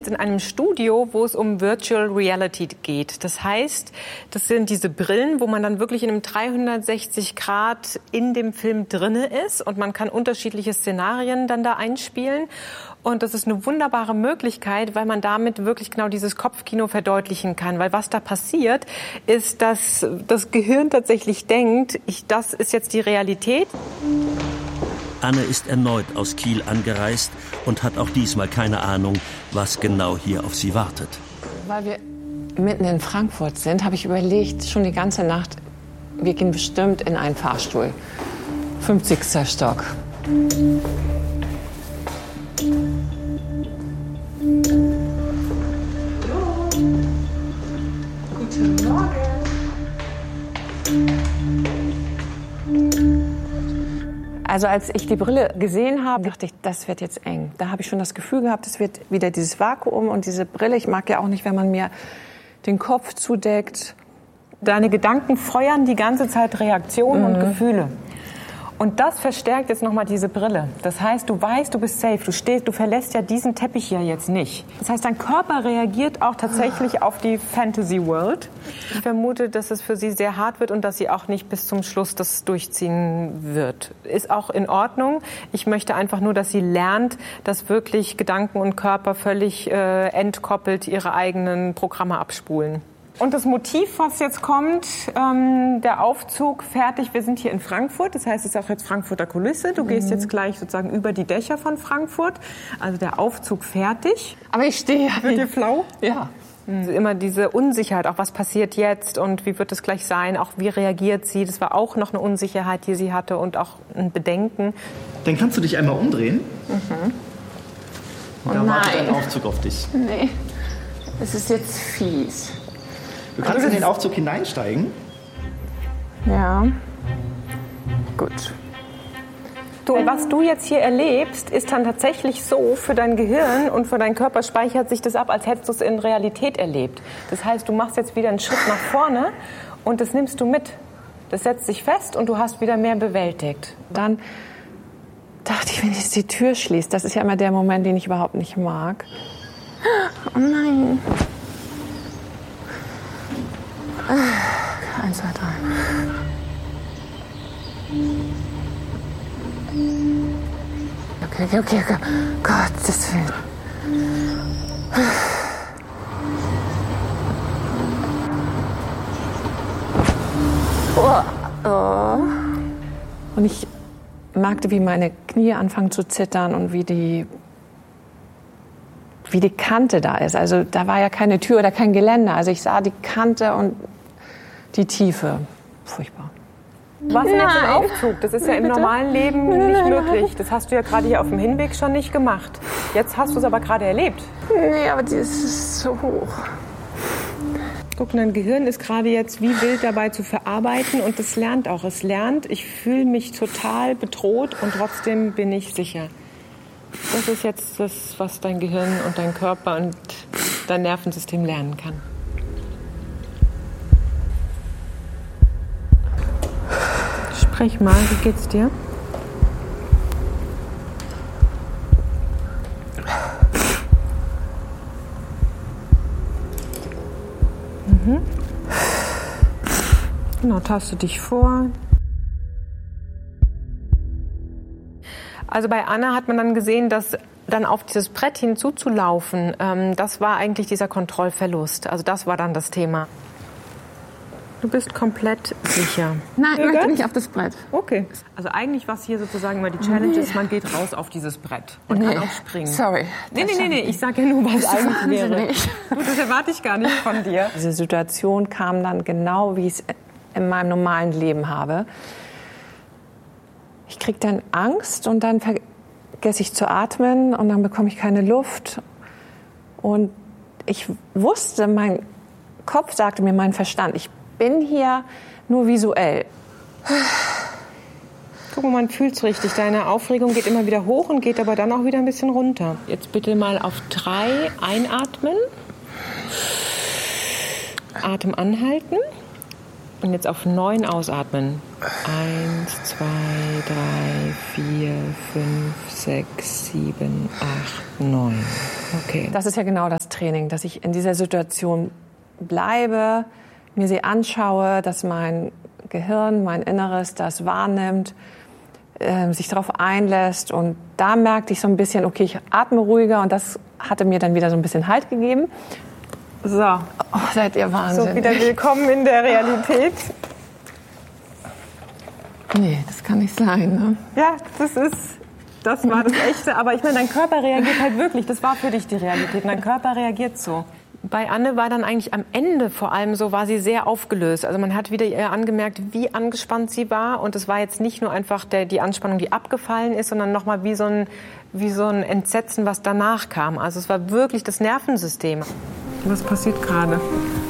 in einem Studio, wo es um Virtual Reality geht. Das heißt, das sind diese Brillen, wo man dann wirklich in einem 360 Grad in dem Film drinne ist und man kann unterschiedliche Szenarien dann da einspielen. Und das ist eine wunderbare Möglichkeit, weil man damit wirklich genau dieses Kopfkino verdeutlichen kann. Weil was da passiert, ist, dass das Gehirn tatsächlich denkt, das ist jetzt die Realität. Anne ist erneut aus Kiel angereist und hat auch diesmal keine Ahnung, was genau hier auf sie wartet. Weil wir mitten in Frankfurt sind, habe ich überlegt, schon die ganze Nacht, wir gehen bestimmt in einen Fahrstuhl. 50. Stock. Guten Morgen. Also als ich die Brille gesehen habe, dachte ich, das wird jetzt eng. Da habe ich schon das Gefühl gehabt, es wird wieder dieses Vakuum und diese Brille. Ich mag ja auch nicht, wenn man mir den Kopf zudeckt. Deine Gedanken feuern die ganze Zeit Reaktionen und Gefühle. Und das verstärkt jetzt nochmal diese Brille. Das heißt, du weißt, du bist safe, du verlässt ja diesen Teppich hier jetzt nicht. Das heißt, dein Körper reagiert auch tatsächlich auf die Fantasy World. Ich vermute, dass es für sie sehr hart wird und dass sie auch nicht bis zum Schluss das durchziehen wird. Ist auch in Ordnung. Ich möchte einfach nur, dass sie lernt, dass wirklich Gedanken und Körper völlig entkoppelt ihre eigenen Programme abspulen. Und das Motiv, was jetzt kommt, der Aufzug fertig. Wir sind hier in Frankfurt, das heißt, es ist auch jetzt Frankfurter Kulisse. Du gehst jetzt gleich sozusagen über die Dächer von Frankfurt. Also der Aufzug fertig. Aber ich stehe ja. Wird dir flau? Ja. Immer diese Unsicherheit, auch was passiert jetzt und wie wird es gleich sein, auch wie reagiert sie. Das war auch noch eine Unsicherheit, die sie hatte und auch ein Bedenken. Dann kannst du dich einmal umdrehen. Und da wartet ein Aufzug auf dich. Nee, es ist jetzt fies. Du kannst in den Aufzug hineinsteigen. Ja. Gut. Was du jetzt hier erlebst, ist dann tatsächlich so, für dein Gehirn und für deinen Körper speichert sich das ab, als hättest du es in Realität erlebt. Das heißt, du machst jetzt wieder einen Schritt nach vorne und das nimmst du mit. Das setzt sich fest und du hast wieder mehr bewältigt. Dann dachte ich, wenn jetzt die Tür schließt, das ist ja immer der Moment, den ich überhaupt nicht mag. Oh nein. 1, 2, 3. Okay. Gottes Willen. Und ich merkte, wie meine Knie anfangen zu zittern und wie die Kante da ist. Also da war ja keine Tür oder kein Geländer. Also ich sah die Kante und die Tiefe. Furchtbar. Was ist jetzt im Aufzug? Das ist ja im normalen Leben nicht möglich. Das hast du ja gerade hier auf dem Hinweg schon nicht gemacht. Jetzt hast du es aber gerade erlebt. Nee, aber das ist so hoch. Guck, dein Gehirn ist gerade jetzt wie wild dabei zu verarbeiten und es lernt auch. Es lernt, ich fühle mich total bedroht und trotzdem bin ich sicher. Das ist jetzt das, was dein Gehirn und dein Körper und dein Nervensystem lernen kann. Sprech mal, wie geht's dir? Genau, taste dich vor. Also bei Anna hat man dann gesehen, dass dann auf dieses Brett hinzuzulaufen, das war eigentlich dieser Kontrollverlust. Also das war dann das Thema. Du bist komplett sicher. Nein, ich möchte nicht auf das Brett. Okay. Also eigentlich, was hier sozusagen immer die Challenge ist, man geht raus auf dieses Brett und kann auch springen. Sorry. Nee, ich sage ja nur, was eigentlich wäre. Du, das erwarte ich gar nicht von dir. Diese Situation kam dann genau, wie ich es in meinem normalen Leben habe. Ich kriege dann Angst und dann vergesse ich zu atmen und dann bekomme ich keine Luft. Und ich wusste, mein Kopf sagte mir, mein Verstand, ich bin hier nur visuell. Guck mal, man fühlt es richtig. Deine Aufregung geht immer wieder hoch und geht aber dann auch wieder ein bisschen runter. Jetzt bitte mal auf 3 einatmen. Atem anhalten. Und jetzt auf 9 ausatmen. 1, 2, 3, 4, 5, 6, 7, 8, 9. Okay. Das ist ja genau das Training, dass ich in dieser Situation bleibe, mir sie anschaue, dass mein Gehirn, mein Inneres das wahrnimmt, sich darauf einlässt. Und da merkte ich so ein bisschen, okay, ich atme ruhiger und das hatte mir dann wieder so ein bisschen Halt gegeben. So, seid ihr Wahnsinn. So, wieder willkommen in der Realität. Nee, das kann nicht sein, ne? Ja, das war das Echte. Aber ich meine, dein Körper reagiert halt wirklich. Das war für dich die Realität. Dein Körper reagiert so. Bei Anne war dann eigentlich am Ende vor allem so, war sie sehr aufgelöst. Also man hat wieder ihr angemerkt, wie angespannt sie war. Und es war jetzt nicht nur einfach die Anspannung, die abgefallen ist, sondern nochmal wie so ein Entsetzen, was danach kam. Also es war wirklich das Nervensystem. Was passiert gerade?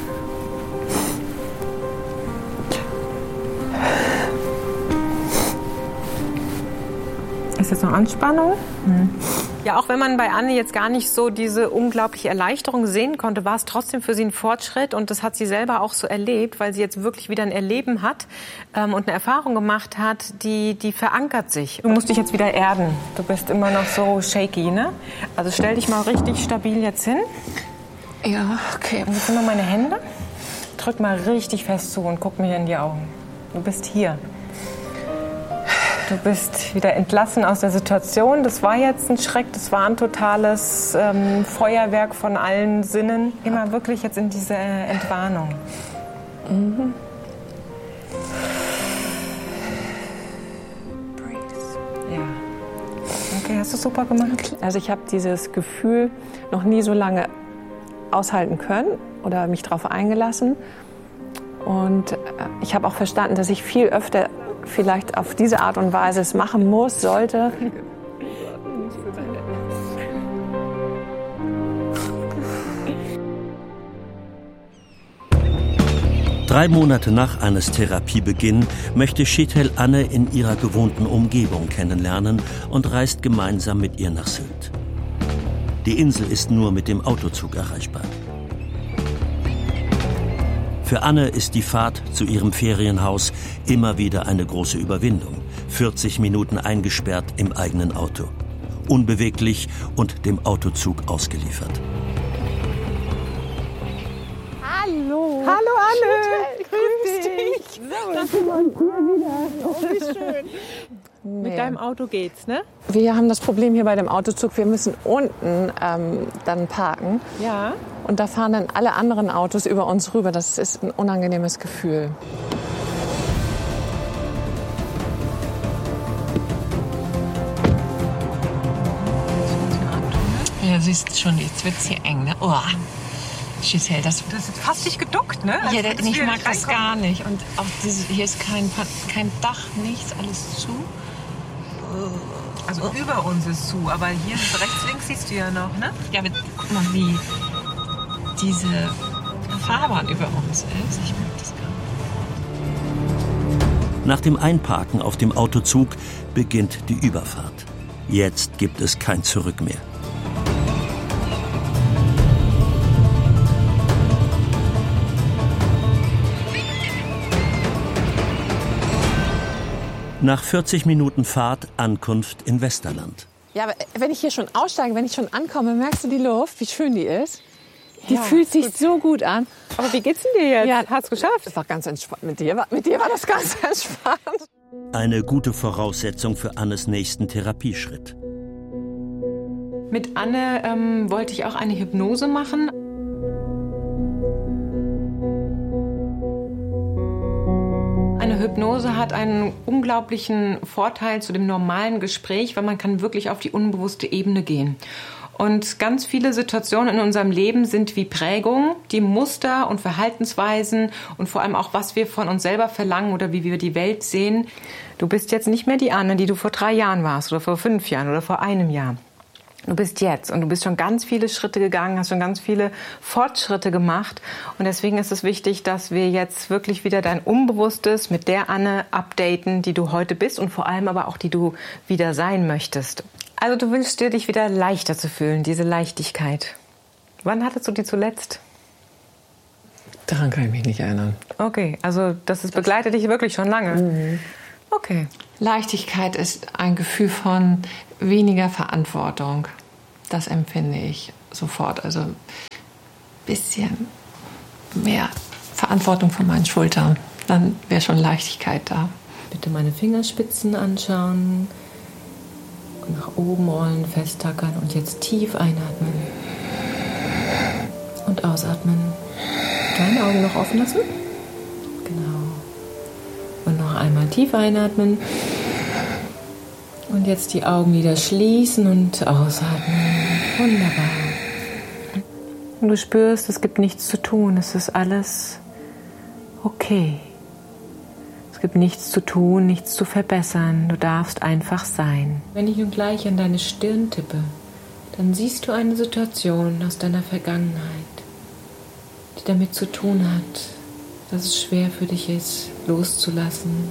Ist jetzt noch Anspannung? Ja, auch wenn man bei Anne jetzt gar nicht so diese unglaubliche Erleichterung sehen konnte, war es trotzdem für sie ein Fortschritt. Und das hat sie selber auch so erlebt, weil sie jetzt wirklich wieder ein Erleben hat und eine Erfahrung gemacht hat, die verankert sich. Du musst dich jetzt wieder erden. Du bist immer noch so shaky, ne? Also stell dich mal richtig stabil jetzt hin. Ja, okay. Und jetzt nimm mal meine Hände. Drück mal richtig fest zu und guck mir in die Augen. Du bist hier. Du bist wieder entlassen aus der Situation. Das war jetzt ein Schreck, das war ein totales Feuerwerk von allen Sinnen. Immer wirklich jetzt in diese Entwarnung. Mhm. Ja. Okay, hast du super gemacht. Also ich habe dieses Gefühl noch nie so lange aushalten können oder mich darauf eingelassen. Und ich habe auch verstanden, dass ich viel öfter vielleicht auf diese Art und Weise es machen muss, sollte. 3 Monate nach Annes Therapiebeginn möchte Sheetal Anne in ihrer gewohnten Umgebung kennenlernen und reist gemeinsam mit ihr nach Sylt. Die Insel ist nur mit dem Autozug erreichbar. Für Anne ist die Fahrt zu ihrem Ferienhaus immer wieder eine große Überwindung. 40 Minuten eingesperrt im eigenen Auto. Unbeweglich und dem Autozug ausgeliefert. Hallo. Hallo Anne. Grüß dich. So, das sind wir uns hier wieder. Oh, wie schön. Mit deinem Auto geht's, ne? Wir haben das Problem hier bei dem Autozug, wir müssen unten dann parken. Ja. Und da fahren dann alle anderen Autos über uns rüber. Das ist ein unangenehmes Gefühl. Ja, siehst schon, jetzt wird's hier eng, ne? Oh, Giselle, das ist fast nicht geduckt, ne? Ja, ich mag das gar nicht. Und auch hier ist kein Dach, nichts, alles zu. Also über uns ist zu, aber hier rechts, links siehst du ja noch, ne? Ja, aber guck mal, wie diese Fahrbahn über uns ist. Ich mag das gar nicht. Nach dem Einparken auf dem Autozug beginnt die Überfahrt. Jetzt gibt es kein Zurück mehr. Nach 40 Minuten Fahrt Ankunft in Westerland. Ja, aber wenn ich hier schon aussteige, wenn ich schon ankomme, merkst du die Luft, wie schön die ist? Die fühlt sich so gut an. Aber wie geht's denn dir jetzt? Ja, hast du geschafft? Das war ganz entspannt. Mit dir war das ganz entspannt. Eine gute Voraussetzung für Annes nächsten Therapieschritt. Mit Anne wollte ich auch eine Hypnose machen. Eine Hypnose hat einen unglaublichen Vorteil zu dem normalen Gespräch, weil man kann wirklich auf die unbewusste Ebene gehen. Und ganz viele Situationen in unserem Leben sind wie Prägungen, die Muster und Verhaltensweisen und vor allem auch, was wir von uns selber verlangen oder wie wir die Welt sehen. Du bist jetzt nicht mehr die Anne, die du vor 3 Jahren warst oder vor 5 Jahren oder vor einem Jahr. Du bist jetzt und du bist schon ganz viele Schritte gegangen, hast schon ganz viele Fortschritte gemacht. Und deswegen ist es wichtig, dass wir jetzt wirklich wieder dein Unbewusstes mit der Anne updaten, die du heute bist und vor allem aber auch, die du wieder sein möchtest. Also du wünschst dir, dich wieder leichter zu fühlen, diese Leichtigkeit. Wann hattest du die zuletzt? Daran kann ich mich nicht erinnern. Okay, also das begleitet dich wirklich schon lange. Okay. Leichtigkeit ist ein Gefühl von weniger Verantwortung. Das empfinde ich sofort. Also ein bisschen mehr Verantwortung von meinen Schultern. Dann wäre schon Leichtigkeit da. Bitte meine Fingerspitzen anschauen. Nach oben rollen, festtackern und jetzt tief einatmen. Und ausatmen. Deine Augen noch offen lassen. Genau. Und noch einmal tief einatmen. Und jetzt die Augen wieder schließen und ausatmen. Wunderbar. Und du spürst, es gibt nichts zu tun. Es ist alles okay. Es gibt nichts zu tun, nichts zu verbessern. Du darfst einfach sein. Wenn ich nun gleich an deine Stirn tippe, dann siehst du eine Situation aus deiner Vergangenheit, die damit zu tun hat, dass es schwer für dich ist, loszulassen,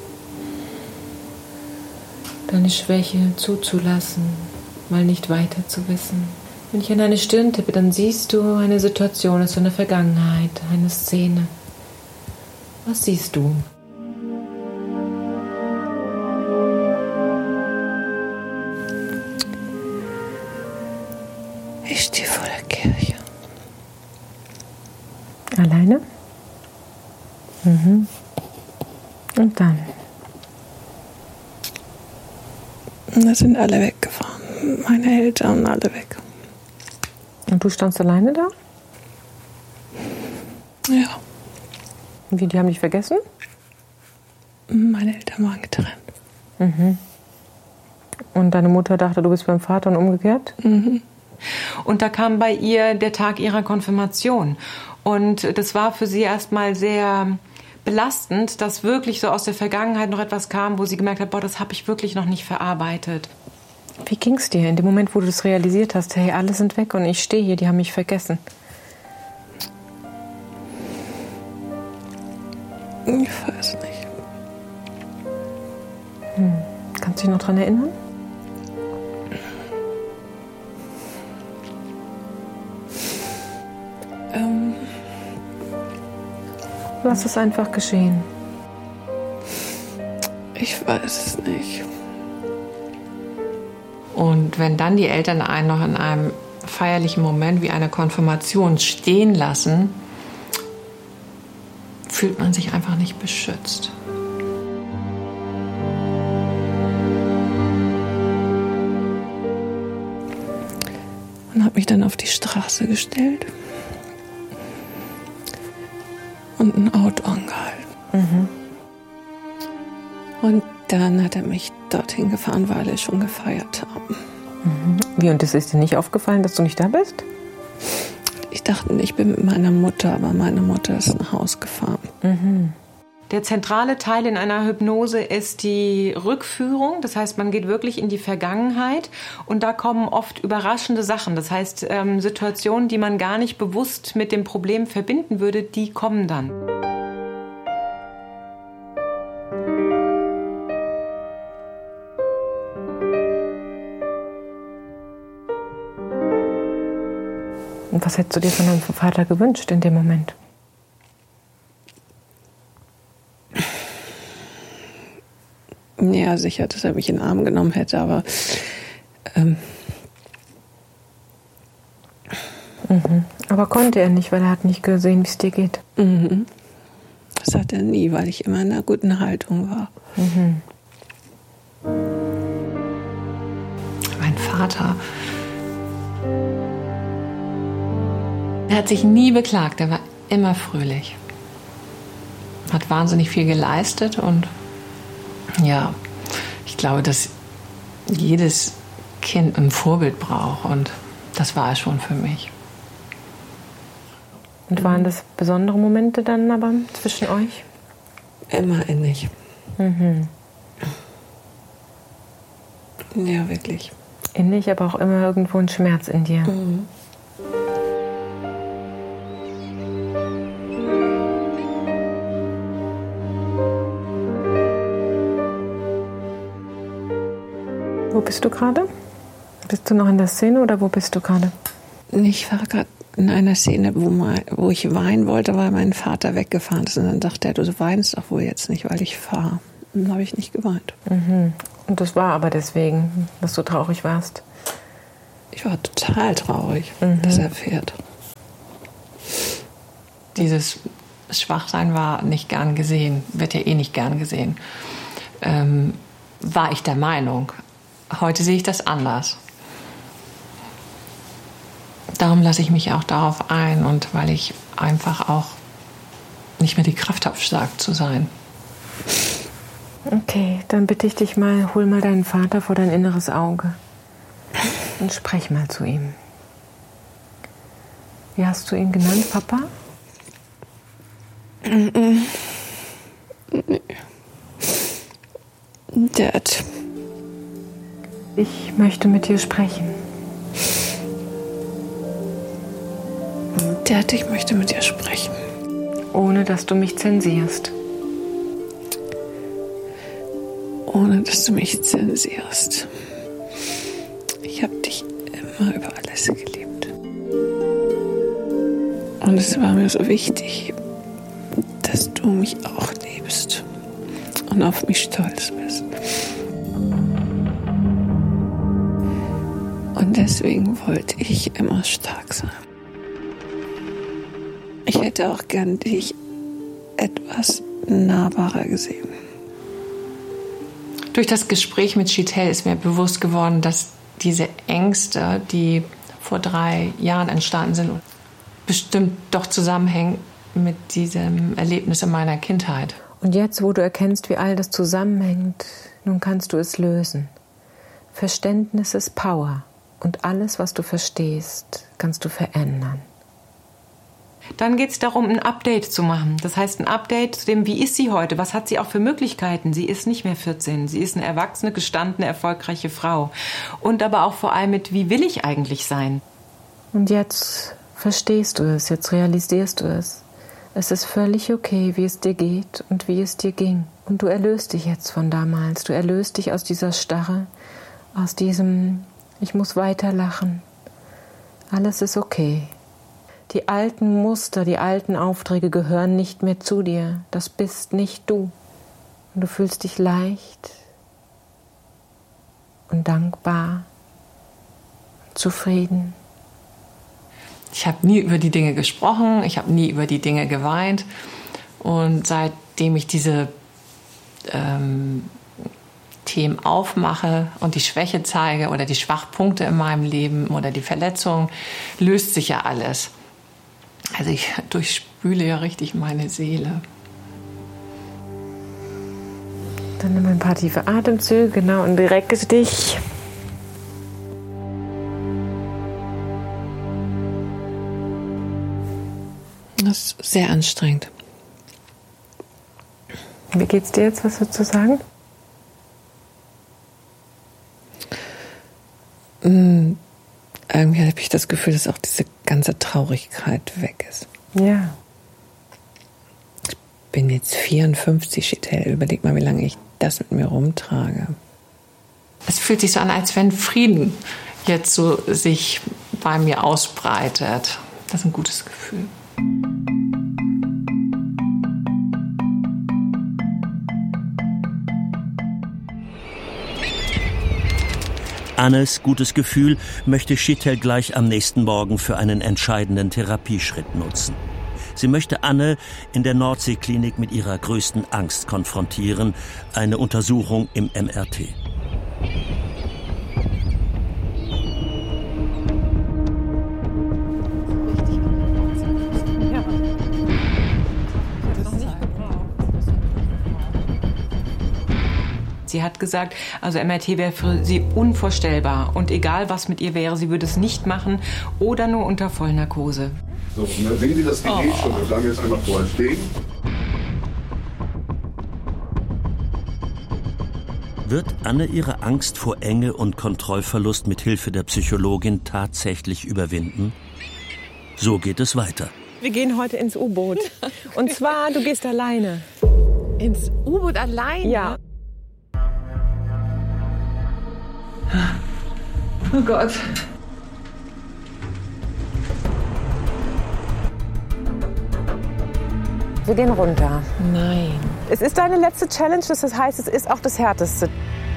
deine Schwäche zuzulassen, mal nicht weiter zu wissen. Wenn ich an deine Stirn tippe, dann siehst du eine Situation aus deiner Vergangenheit, eine Szene. Was siehst du? Ich stehe vor der Kirche. Alleine? Und dann? Da sind alle weggefahren. Meine Eltern alle weg. Und du standst alleine da? Ja. Und wie, die haben dich vergessen? Meine Eltern waren getrennt. Und deine Mutter dachte, du bist beim Vater und umgekehrt? Und da kam bei ihr der Tag ihrer Konfirmation. Und das war für sie erstmal sehr belastend, dass wirklich so aus der Vergangenheit noch etwas kam, wo sie gemerkt hat, boah, das habe ich wirklich noch nicht verarbeitet. Wie ging es dir in dem Moment, wo du das realisiert hast? Hey, alle sind weg und ich stehe hier, die haben mich vergessen. Ich weiß nicht. Kannst du dich noch daran erinnern? Lass es einfach geschehen. Ich weiß es nicht. Und wenn dann die Eltern einen noch in einem feierlichen Moment wie eine Konfirmation stehen lassen, fühlt man sich einfach nicht beschützt. Und habe mich dann auf die Straße gestellt und ein Auto angehalten. Und dann hat er mich dorthin gefahren, weil wir schon gefeiert haben. Wie, und das ist dir nicht aufgefallen, dass du nicht da bist? Ich dachte, ich bin mit meiner Mutter, aber meine Mutter ist nach Hause gefahren. Der zentrale Teil in einer Hypnose ist die Rückführung. Das heißt, man geht wirklich in die Vergangenheit und da kommen oft überraschende Sachen. Das heißt, Situationen, die man gar nicht bewusst mit dem Problem verbinden würde, die kommen dann. Und was hättest du dir von deinem Vater gewünscht in dem Moment? Ja, sicher, dass er mich in den Arm genommen hätte, aber Aber konnte er nicht, weil er hat nicht gesehen, wie es dir geht. das hat er nie, weil ich immer in einer guten Haltung war. Mein Vater, er hat sich nie beklagt, er war immer fröhlich. Hat wahnsinnig viel geleistet und ja, ich glaube, dass jedes Kind ein Vorbild braucht und das war er schon für mich. Und waren das besondere Momente dann aber zwischen euch? Immer innig. Ja, wirklich. Innig, aber auch immer irgendwo ein Schmerz in dir. Wo bist du gerade? Bist du noch in der Szene oder wo bist du gerade? Ich war gerade in einer Szene, wo ich weinen wollte, weil mein Vater weggefahren ist. Und dann dachte er, du weinst doch wohl jetzt nicht, weil ich fahre. Und dann habe ich nicht geweint. Mhm. Und das war aber deswegen, dass du traurig warst? Ich war total traurig, dass er fährt. Dieses Schwachsein war nicht gern gesehen, wird ja eh nicht gern gesehen. War ich der Meinung. Heute sehe ich das anders. Darum lasse ich mich auch darauf ein und weil ich einfach auch nicht mehr die Kraft habe, stark zu sein. Okay, dann bitte ich dich mal, hol mal deinen Vater vor dein inneres Auge und sprech mal zu ihm. Wie hast du ihn genannt, Papa? Nee. Dad. Ich möchte mit dir sprechen. Dad, ich möchte mit dir sprechen. Ohne dass du mich zensierst. Ohne dass du mich zensierst. Ich habe dich immer über alles geliebt. Und es war mir so wichtig, dass du mich auch liebst und auf mich stolz bist. Und deswegen wollte ich immer stark sein. Ich hätte auch gern dich etwas nahbarer gesehen. Durch das Gespräch mit Sheetal ist mir bewusst geworden, dass diese Ängste, die vor 3 Jahren entstanden sind, bestimmt doch zusammenhängen mit diesem Erlebnis in meiner Kindheit. Und jetzt, wo du erkennst, wie all das zusammenhängt, nun kannst du es lösen. Verständnis ist Power. Und alles, was du verstehst, kannst du verändern. Dann geht es darum, ein Update zu machen. Das heißt, ein Update zu dem, wie ist sie heute? Was hat sie auch für Möglichkeiten? Sie ist nicht mehr 14. Sie ist eine erwachsene, gestandene, erfolgreiche Frau. Und aber auch vor allem mit, wie will ich eigentlich sein? Und jetzt verstehst du es, jetzt realisierst du es. Es ist völlig okay, wie es dir geht und wie es dir ging. Und du erlöst dich jetzt von damals. Du erlöst dich aus dieser Starre, aus diesem, ich muss weiter lachen. Alles ist okay. Die alten Muster, die alten Aufträge gehören nicht mehr zu dir. Das bist nicht du. Und du fühlst dich leicht und dankbar, zufrieden. Ich habe nie über die Dinge gesprochen, ich habe nie über die Dinge geweint. Und seitdem ich diese Themen aufmache und die Schwäche zeige oder die Schwachpunkte in meinem Leben oder die Verletzungen, löst sich ja alles. Also ich durchspüle ja richtig meine Seele. Dann nimm ein paar tiefe Atemzüge, genau, und recke dich. Das ist sehr anstrengend. Wie geht's dir jetzt, was würdest du sagen? Irgendwie habe ich das Gefühl, dass auch diese ganze Traurigkeit weg ist. Ja. Ich bin jetzt 54, Sheetal. Überleg mal, wie lange ich das mit mir rumtrage. Es fühlt sich so an, als wenn Frieden jetzt so sich bei mir ausbreitet. Das ist ein gutes Gefühl. Annes gutes Gefühl möchte Sheetal gleich am nächsten Morgen für einen entscheidenden Therapieschritt nutzen. Sie möchte Anne in der Nordseeklinik mit ihrer größten Angst konfrontieren, eine Untersuchung im MRT. Sie hat gesagt, also MRT wäre für sie unvorstellbar. Und egal, was mit ihr wäre, sie würde es nicht machen oder nur unter Vollnarkose. So, sehen Sie das Gerät schon? Wir bleiben jetzt einfach vorher stehen. Wird Anne ihre Angst vor Enge und Kontrollverlust mit Hilfe der Psychologin tatsächlich überwinden? So geht es weiter. Wir gehen heute ins U-Boot. Und zwar, du gehst alleine. Ins U-Boot allein? Ja. Oh Gott. Wir gehen runter. Nein. Es ist deine letzte Challenge, das heißt, es ist auch das Härteste.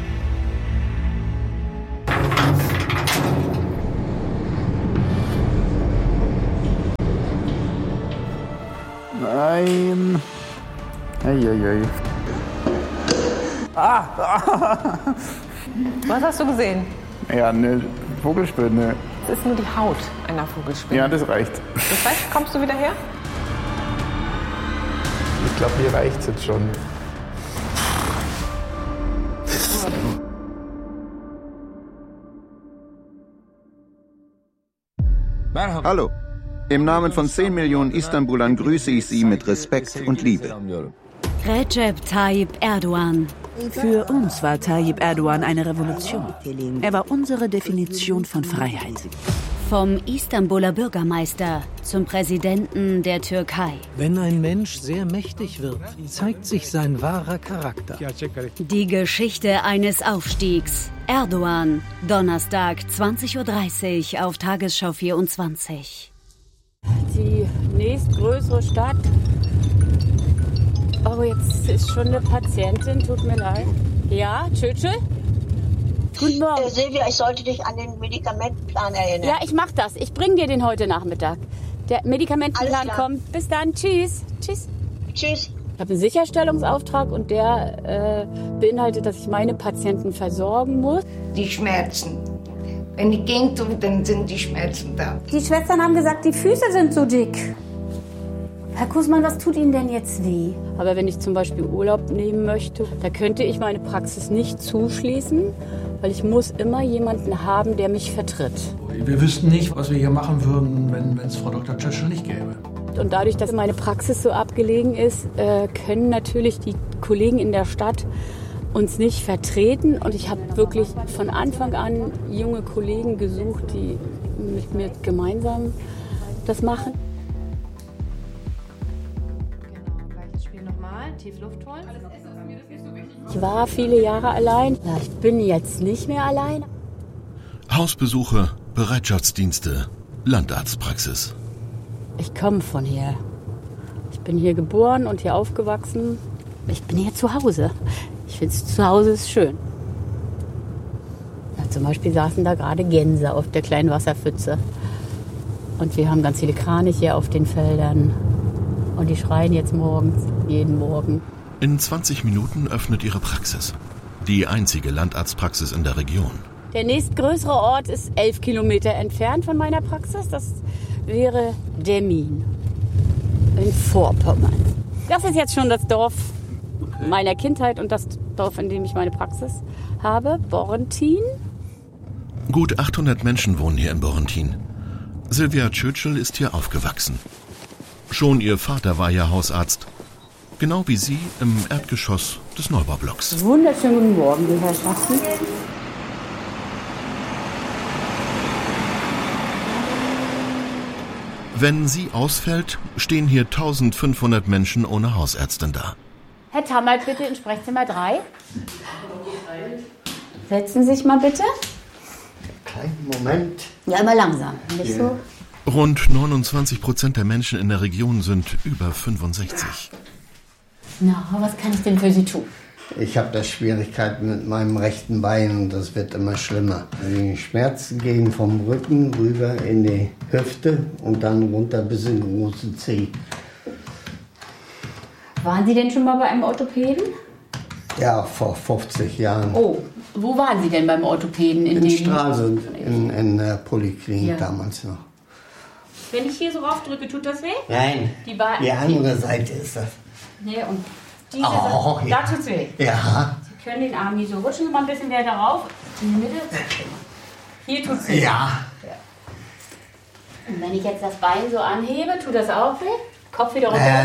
Nein. Eieiei. Was hast du gesehen? Ja, eine Vogelspinne. Es ist nur die Haut einer Vogelspinne. Ja, das reicht. Das heißt, kommst du wieder her? Ich glaube, hier reicht's jetzt schon. Hallo. Im Namen von 10 Millionen Istanbulern grüße ich Sie mit Respekt und Liebe. Recep Tayyip Erdogan. Für uns war Tayyip Erdogan eine Revolution. Er war unsere Definition von Freiheit. Vom Istanbuler Bürgermeister zum Präsidenten der Türkei. Wenn ein Mensch sehr mächtig wird, zeigt sich sein wahrer Charakter. Die Geschichte eines Aufstiegs. Erdogan, Donnerstag, 20:30 Uhr auf Tagesschau 24. Die nächstgrößere Stadt. Oh, jetzt ist schon eine Patientin, tut mir leid. Ja, Tschütschel? Guten Morgen. Silvia, ich sollte dich an den Medikamentenplan erinnern. Ja, ich mach das. Ich bringe dir den heute Nachmittag. Der Medikamentenplan kommt. Bis dann. Tschüss. Tschüss. Tschüss. Ich habe einen Sicherstellungsauftrag und der beinhaltet, dass ich meine Patienten versorgen muss. Die Schmerzen. Wenn die gehen tun, dann sind die Schmerzen da. Die Schwestern haben gesagt, die Füße sind so dick. Herr Kussmann, was tut Ihnen denn jetzt weh? Aber wenn ich zum Beispiel Urlaub nehmen möchte, da könnte ich meine Praxis nicht zuschließen, weil ich muss immer jemanden haben, der mich vertritt. Wir wüssten nicht, was wir hier machen würden, wenn es Frau Dr. Tschöschel nicht gäbe. Und dadurch, dass meine Praxis so abgelegen ist, können natürlich die Kollegen in der Stadt uns nicht vertreten. Und ich habe wirklich von Anfang an junge Kollegen gesucht, die mit mir gemeinsam das machen. Tief Luft holen. Ich war viele Jahre allein. Ja, ich bin jetzt nicht mehr allein. Hausbesuche, Bereitschaftsdienste, Landarztpraxis. Ich komme von hier. Ich bin hier geboren und hier aufgewachsen. Ich bin hier zu Hause. Ich finde, zu Hause ist schön. Ja, zum Beispiel saßen da gerade Gänse auf der kleinen Wasserpfütze. Und wir haben ganz viele Kraniche auf den Feldern. Und die schreien jetzt morgens, jeden Morgen. In 20 Minuten öffnet ihre Praxis. Die einzige Landarztpraxis in der Region. Der nächstgrößere Ort ist 11 Kilometer entfernt von meiner Praxis. Das wäre Demmin in Vorpommern. Das ist jetzt schon das Dorf meiner Kindheit und das Dorf, in dem ich meine Praxis habe, Borrentin. Gut 800 Menschen wohnen hier in Borrentin. Silvia Tschötschel ist hier aufgewachsen. Schon ihr Vater war ja Hausarzt. Genau wie sie im Erdgeschoss des Neubaublocks. Wunderschönen guten Morgen, die Herrschaften. Wenn sie ausfällt, stehen hier 1500 Menschen ohne Hausärztin da. Herr Tammert, bitte in Sprechzimmer 3. Setzen Sie sich mal bitte. Kleinen Moment. Ja, aber langsam. Nicht so. Rund 29% der Menschen in der Region sind über 65. Na, was kann ich denn für Sie tun? Ich habe da Schwierigkeiten mit meinem rechten Bein und das wird immer schlimmer. Die Schmerzen gehen vom Rücken rüber in die Hüfte und dann runter bis in den großen Zeh. Waren Sie denn schon mal bei einem Orthopäden? Ja, vor 50 Jahren. Oh, wo waren Sie denn beim Orthopäden? In Stralsund, in der Poliklinik damals noch. Wenn ich hier so raufdrücke, tut das weh? Nein, die andere Seite ist das. Nee, und diese Seite, da tut's weh. Ja. Sie können den Arm hier so rutschen, Sie mal ein bisschen weiter rauf. In die Mitte. Hier tut's weh. Ja. Und wenn ich jetzt das Bein so anhebe, tut das auch weh? Kopf wieder runter.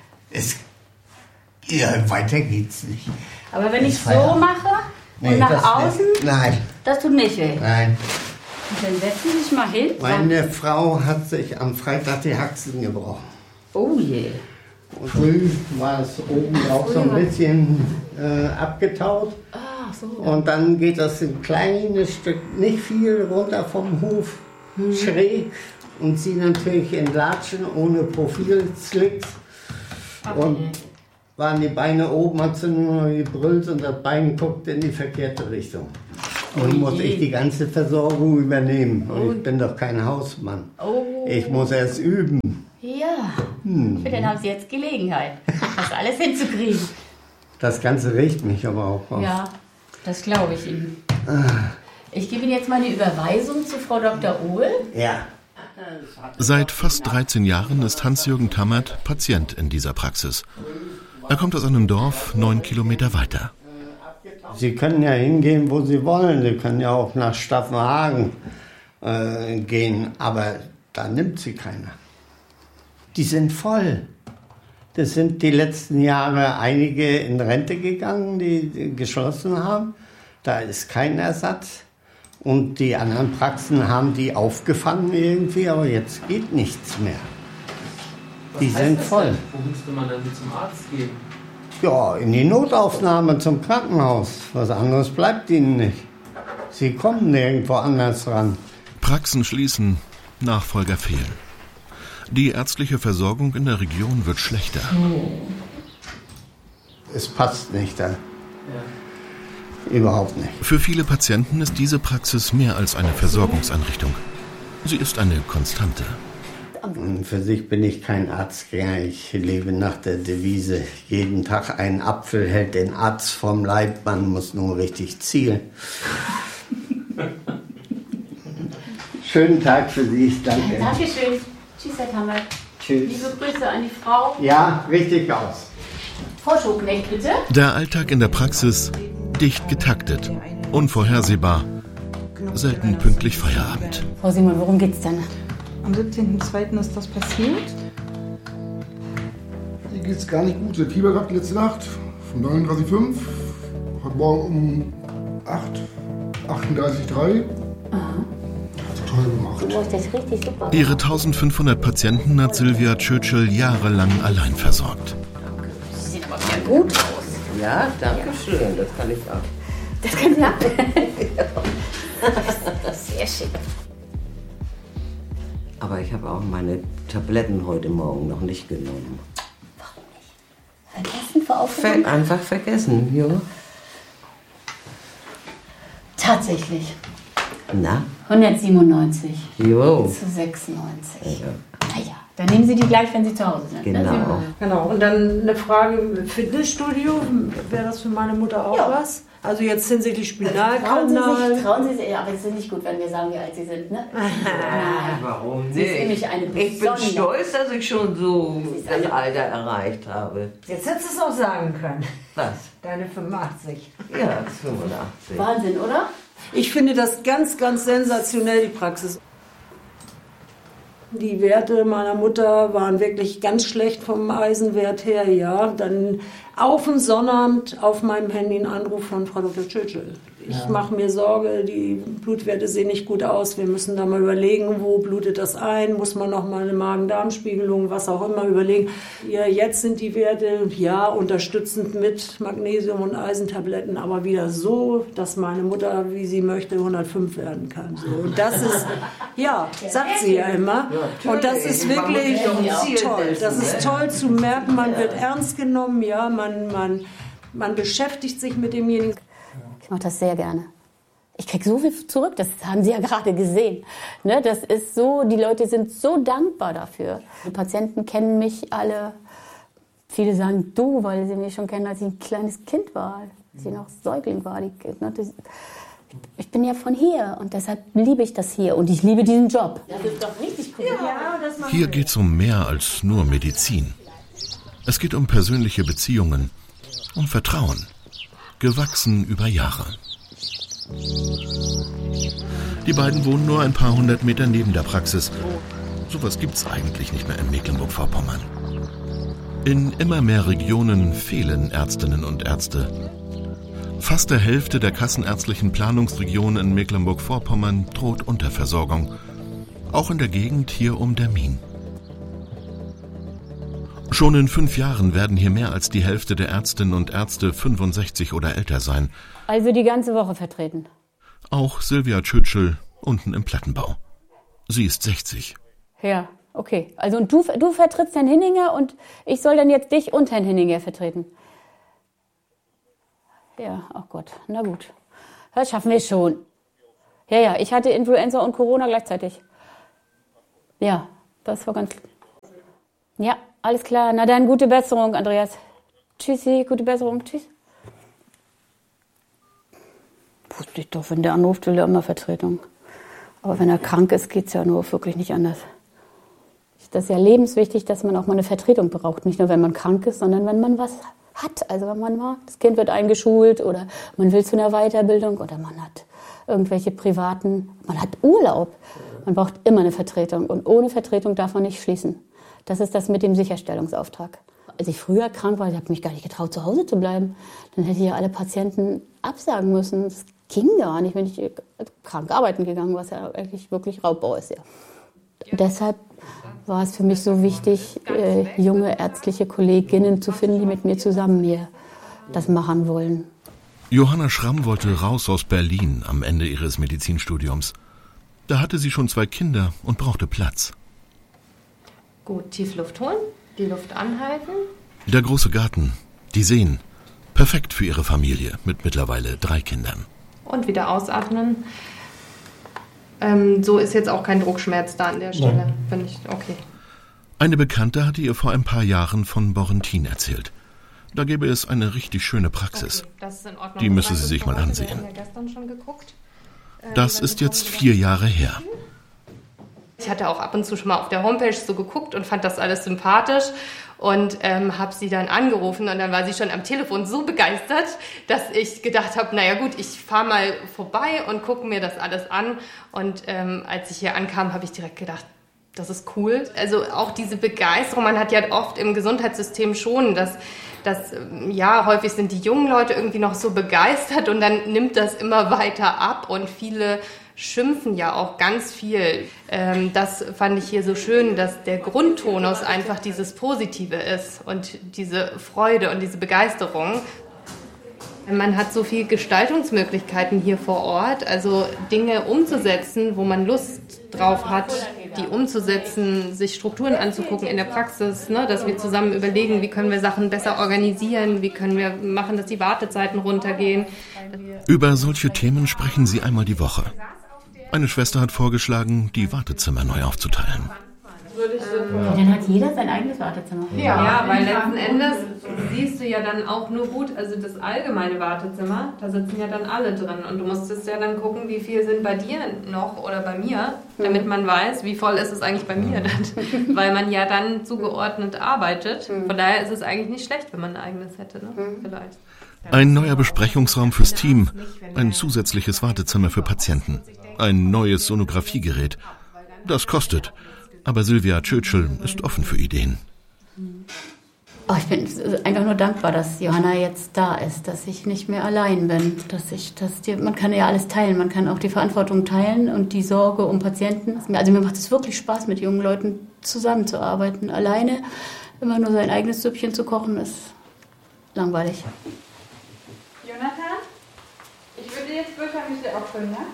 Weiter geht's nicht. Aber wenn ich so mache und nach außen, nein. Das tut nicht weh. Nein. Und dann setzen Sie sich mal hin. Meine Frau hat sich am Freitag die Haxen gebrochen. Oh je. Und früh war es oben auch so ein bisschen abgetaut. Ach so. Und dann geht das ein kleines Stück, nicht viel runter vom Hof, schräg. Und sie natürlich in Latschen ohne Profilslicks. Und waren die Beine oben, hat sie nur gebrüllt und das Bein guckte in die verkehrte Richtung. Und muss ich die ganze Versorgung übernehmen. Und ich bin doch kein Hausmann. Ich muss erst üben. Ja, dann haben Sie jetzt Gelegenheit, das alles hinzukriegen. Das Ganze riecht mich aber auch auf. Ja, das glaube ich Ihnen. Ich gebe Ihnen jetzt mal eine Überweisung zu Frau Dr. Ohl. Ja. Seit fast 13 Jahren ist Hans-Jürgen Tammert Patient in dieser Praxis. Er kommt aus einem Dorf 9 Kilometer weiter. Sie können ja hingehen, wo Sie wollen. Sie können ja auch nach Staffenhagen gehen, aber da nimmt Sie keiner. Die sind voll. Das sind die letzten Jahre einige in Rente gegangen, die geschlossen haben. Da ist kein Ersatz. Und die anderen Praxen haben die aufgefangen irgendwie, aber jetzt geht nichts mehr. Die sind voll. Wo müsste man dann zum Arzt gehen? Ja, in die Notaufnahme zum Krankenhaus. Was anderes bleibt ihnen nicht. Sie kommen nirgendwo anders ran. Praxen schließen, Nachfolger fehlen. Die ärztliche Versorgung in der Region wird schlechter. Es passt nicht da. Überhaupt nicht. Für viele Patienten ist diese Praxis mehr als eine Versorgungseinrichtung. Sie ist eine Konstante. Und für sich bin ich kein Arztgänger. Ich lebe nach der Devise, jeden Tag ein Apfel hält den Arzt vom Leib, man muss nur richtig zielen. Schönen Tag für Sie, danke. Dankeschön. Tschüss, Herr Tammert. Tschüss. Liebe Grüße an die Frau. Ja, richtig aus. Frau Schoknecht, bitte. Der Alltag in der Praxis dicht getaktet, unvorhersehbar, selten pünktlich Feierabend. Frau Simon, worum geht's denn? Am 17.02. ist das passiert. Hier geht's gar nicht gut. Sie hat Fieber gehabt letzte Nacht von 39,5. Heute Morgen um 38,3. Hat toll gemacht. Du machst das richtig super. Ihre 1500 Patienten hat Sylvia Churchill jahrelang allein versorgt. Sie sehen aber wieder gut aus. Ja, danke schön. Das kann ich auch. Das können Sie auch. Sehr schick. Aber ich habe auch meine Tabletten heute Morgen noch nicht genommen. Warum nicht? Vergessen vor Aufregung? Einfach vergessen, ja. Tatsächlich. Na? 197 Jo. zu 96. Ja. Naja, dann nehmen Sie die gleich, wenn Sie zu Hause sind. Genau. Ne? Genau. Und dann eine Frage: Fitnessstudio, wäre das für meine Mutter auch was? Also jetzt hinsichtlich Spinalkanal. Trauen Sie sich, ja, aber es ist nicht gut, wenn wir sagen, wie alt Sie sind, ne? Warum Sie ist nicht? nämlich eine Ich bin besondere- stolz, dass ich schon so das Alter erreicht habe. Jetzt hättest du es auch sagen können. Was? Deine 85. Ja, 85. Wahnsinn, oder? Ich finde das ganz, ganz sensationell, die Praxis. Die Werte meiner Mutter waren wirklich ganz schlecht vom Eisenwert her, ja. Dann auf den Sonnabend auf meinem Handy ein Anruf von Frau Dr. Churchill. Ich mache mir Sorge, die Blutwerte sehen nicht gut aus. Wir müssen da mal überlegen, wo blutet das ein? Muss man noch mal eine Magen-Darm-Spiegelung, was auch immer überlegen. Ja, jetzt sind die Werte, ja, unterstützend mit Magnesium- und Eisentabletten, aber wieder so, dass meine Mutter, wie sie möchte, 105 werden kann. So. Und das ist, ja, sagt sie ja immer. Und das ist wirklich toll. Das ist toll zu merken, man wird ernst genommen, ja, man beschäftigt sich mit demjenigen. Ich mache das sehr gerne. Ich kriege so viel zurück, das haben Sie ja gerade gesehen. Ne, das ist so, die Leute sind so dankbar dafür. Die Patienten kennen mich alle. Viele sagen du, weil sie mich schon kennen, als ich ein kleines Kind war, als ich noch Säugling war. Ich bin ja von hier und deshalb liebe ich das hier und ich liebe diesen Job. Das ist doch richtig cool. Ja, Hier geht es um mehr als nur Medizin. Es geht um persönliche Beziehungen, um Vertrauen, gewachsen über Jahre. Die beiden wohnen nur ein paar hundert Meter neben der Praxis. Sowas gibt's eigentlich nicht mehr in Mecklenburg-Vorpommern. In immer mehr Regionen fehlen Ärztinnen und Ärzte. Fast der Hälfte der kassenärztlichen Planungsregionen in Mecklenburg-Vorpommern droht Unterversorgung. Auch in der Gegend hier um Dermin. Schon in 5 Jahren werden hier mehr als die Hälfte der Ärztinnen und Ärzte 65 oder älter sein. Also die ganze Woche vertreten. Auch Sylvia Churchill unten im Plattenbau. Sie ist 60. Ja, Okay, also und du vertrittst Herrn Hinninger und ich soll dann jetzt dich und Herrn Hinninger vertreten? Ja, ach Gott, na gut. Das schaffen wir schon. Ja, ich hatte Influenza und Corona gleichzeitig. Ja, das war ganz... Ja, alles klar. Na dann, gute Besserung, Andreas. Tschüssi, gute Besserung, tschüss. Wusste ich doch, wenn der anruft, will er immer Vertretung. Aber wenn er krank ist, geht es ja nur wirklich nicht anders. Das ist ja lebenswichtig, dass man auch mal eine Vertretung braucht. Nicht nur, wenn man krank ist, sondern wenn man was hat. Also wenn man mal, das Kind wird eingeschult oder man will zu einer Weiterbildung oder man hat irgendwelche privaten, man hat Urlaub. Man braucht immer eine Vertretung und ohne Vertretung darf man nicht schließen. Das ist das mit dem Sicherstellungsauftrag. Als ich früher krank war, ich habe mich gar nicht getraut, zu Hause zu bleiben. Dann hätte ich ja alle Patienten absagen müssen. Das ging gar nicht, wenn ich krank arbeiten gegangen, was ja eigentlich wirklich Raubbau ist. Ja. Und deshalb war es für mich so wichtig, junge ärztliche Kolleginnen zu finden, die mit mir zusammen hier das machen wollen. Johanna Schramm wollte raus aus Berlin am Ende ihres Medizinstudiums. Da hatte sie schon 2 Kinder und brauchte Platz. Gut, tief Luft holen, die Luft anhalten. Der große Garten, die Seen, perfekt für ihre Familie mit mittlerweile 3 Kindern. Und wieder ausatmen. So ist jetzt auch kein Druckschmerz da an der Stelle. Bin ich okay. Eine Bekannte hatte ihr vor ein paar Jahren von Borrentin erzählt. Da gäbe es eine richtig schöne Praxis. Okay, das ist in Ordnung. Die müsse sie sich mal ansehen. Wir haben ja gestern schon geguckt. Das ist jetzt 4 Jahre her. Ich hatte auch ab und zu schon mal auf der Homepage so geguckt und fand das alles sympathisch und habe sie dann angerufen und dann war sie schon am Telefon so begeistert, dass ich gedacht habe, naja gut, ich fahre mal vorbei und gucke mir das alles an und als ich hier ankam, habe ich direkt gedacht, das ist cool. Also auch diese Begeisterung, man hat ja oft im Gesundheitssystem schon, dass häufig sind die jungen Leute irgendwie noch so begeistert und dann nimmt das immer weiter ab und viele schimpfen ja auch ganz viel. Das fand ich hier so schön, dass der Grundtonus einfach dieses Positive ist und diese Freude und diese Begeisterung. Man hat so viele Gestaltungsmöglichkeiten hier vor Ort, also Dinge umzusetzen, wo man Lust drauf hat, die umzusetzen, sich Strukturen anzugucken in der Praxis, ne, dass wir zusammen überlegen, wie können wir Sachen besser organisieren, wie können wir machen, dass die Wartezeiten runtergehen. Über solche Themen sprechen sie einmal die Woche. Eine Schwester hat vorgeschlagen, die Wartezimmer neu aufzuteilen. Dann hat jeder sein eigenes Wartezimmer. Ja, weil letzten Endes siehst du ja dann auch nur gut, also das allgemeine Wartezimmer, da sitzen ja dann alle drin und du musstest ja dann gucken, wie viel sind bei dir noch oder bei mir, damit man weiß, wie voll ist es eigentlich bei mir dann, weil man ja dann zugeordnet arbeitet. Von daher ist es eigentlich nicht schlecht, wenn man ein eigenes hätte, ne? Vielleicht. Ein neuer Besprechungsraum fürs Team, ein zusätzliches Wartezimmer für Patienten, ein neues Sonographiegerät. Das kostet. Aber Sylvia Churchill ist offen für Ideen. Oh, ich bin einfach nur dankbar, dass Johanna jetzt da ist, dass ich nicht mehr allein bin. Man kann ja alles teilen, man kann auch die Verantwortung teilen und die Sorge um Patienten. Also mir macht es wirklich Spaß, mit jungen Leuten zusammenzuarbeiten. Alleine immer nur sein eigenes Süppchen zu kochen, ist langweilig. Jonathan, ich würde jetzt Bürgermüsli auffüllen, ja?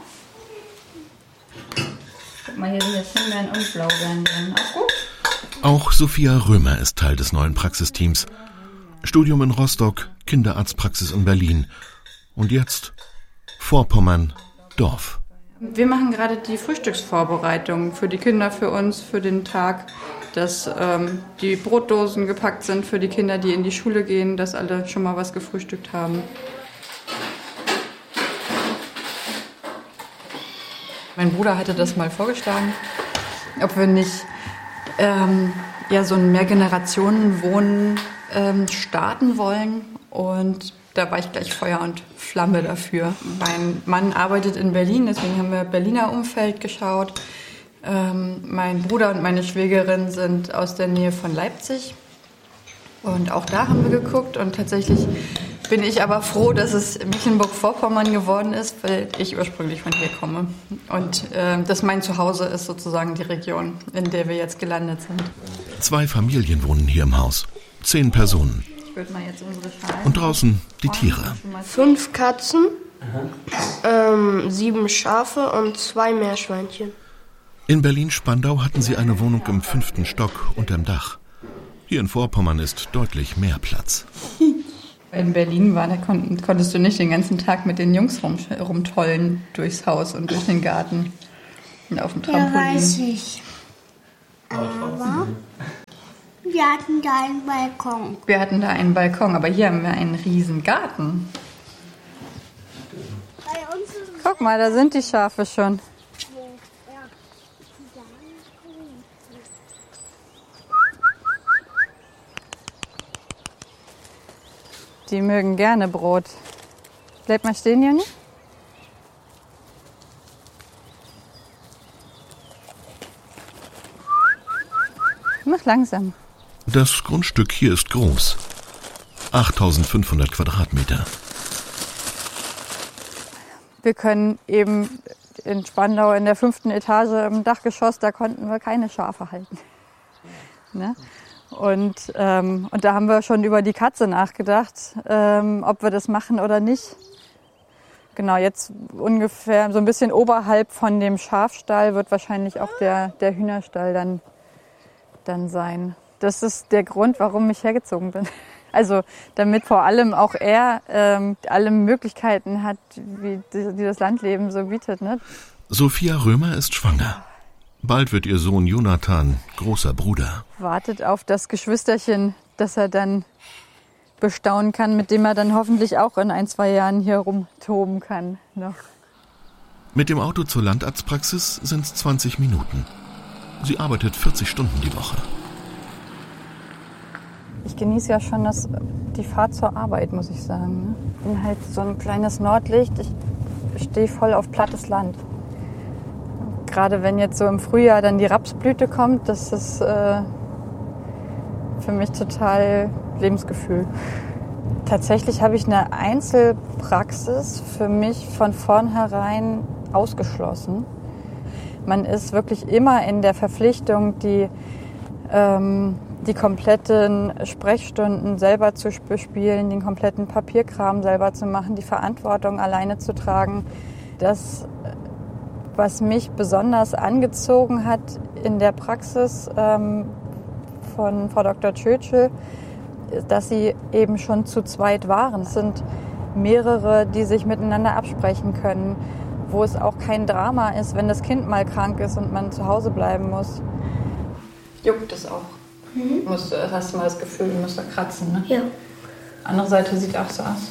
Guck mal, hier sind jetzt Himbeeren und Blaubeeren drin. Auch gut? Auch Sophia Römer ist Teil des neuen Praxisteams. Studium in Rostock, Kinderarztpraxis in Berlin. Und jetzt Vorpommern, Dorf. Wir machen gerade die Frühstücksvorbereitung für die Kinder, für uns, für den Tag, dass die Brotdosen gepackt sind für die Kinder, die in die Schule gehen, dass alle schon mal was gefrühstückt haben. Mein Bruder hatte das mal vorgeschlagen, ob wir nicht so ein Mehrgenerationenwohnen starten wollen. Und da war ich gleich Feuer und Flamme dafür. Mein Mann arbeitet in Berlin, deswegen haben wir Berliner Umfeld geschaut. Mein Bruder und meine Schwägerin sind aus der Nähe von Leipzig. Und auch da haben wir geguckt und tatsächlich bin ich aber froh, dass es Mecklenburg-Vorpommern geworden ist, weil ich ursprünglich von hier komme. Und dass mein Zuhause ist sozusagen die Region, in der wir jetzt gelandet sind. 2 Familien wohnen hier im Haus. 10 Personen. Ich würde mal jetzt unsere Schalen. Und draußen die Tiere. 5 Katzen, 7 Schafe und 2 Meerschweinchen. In Berlin-Spandau hatten sie eine Wohnung im 5. Stock unterm Dach. Hier in Vorpommern ist deutlich mehr Platz. In Berlin da konntest du nicht den ganzen Tag mit den Jungs rumtollen durchs Haus und durch den Garten und auf dem Trampolin. Ja, weiß ich. Aber wir hatten da einen Balkon. Wir hatten da einen Balkon, aber hier haben wir einen riesen Garten. Guck mal, da sind die Schafe schon. Die mögen gerne Brot. Bleib mal stehen, Joni. Mach langsam. Das Grundstück hier ist groß. 8500 Quadratmeter. Wir können eben in Spandau in der 5. Etage im Dachgeschoss, da konnten wir keine Schafe halten. Ne? Und da haben wir schon über die Katze nachgedacht, ob wir das machen oder nicht. Genau, jetzt ungefähr so ein bisschen oberhalb von dem Schafstall wird wahrscheinlich auch der Hühnerstall dann sein. Das ist der Grund, warum ich hergezogen bin. Also damit vor allem auch er alle Möglichkeiten hat, die das Landleben so bietet. Ne? Sophia Römer ist schwanger. Bald wird ihr Sohn Jonathan großer Bruder. Wartet auf das Geschwisterchen, das er dann bestaunen kann, mit dem er dann hoffentlich auch in 1-2 Jahren hier rumtoben kann. Noch. Mit dem Auto zur Landarztpraxis sind es 20 Minuten. Sie arbeitet 40 Stunden die Woche. Ich genieße ja schon die Fahrt zur Arbeit, muss ich sagen. Ich bin halt so ein kleines Nordlicht. Ich stehe voll auf plattes Land. Gerade wenn jetzt so im Frühjahr dann die Rapsblüte kommt, das ist für mich total Lebensgefühl. Tatsächlich habe ich eine Einzelpraxis für mich von vornherein ausgeschlossen. Man ist wirklich immer in der Verpflichtung, die kompletten Sprechstunden selber zu bespielen, den kompletten Papierkram selber zu machen, die Verantwortung alleine zu tragen. Das, was mich besonders angezogen hat in der Praxis von Frau Dr. Churchill, dass sie eben schon zu zweit waren. Es sind mehrere, die sich miteinander absprechen können, wo es auch kein Drama ist, wenn das Kind mal krank ist und man zu Hause bleiben muss. Juckt es auch? Hast du mal das Gefühl, du musst da kratzen, ne? Ja. Andere Seite sieht auch so aus.